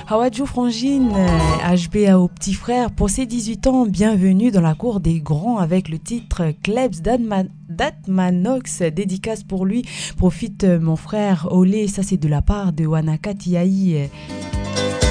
Hawadjou Frangine, HBA au petit frère, pour ses 18 ans, bienvenue dans la cour des grands avec le titre Klebs d'Atmanox, dédicace pour lui. Profite mon frère Olé, ça c'est de la part de Wanaka Tiaï.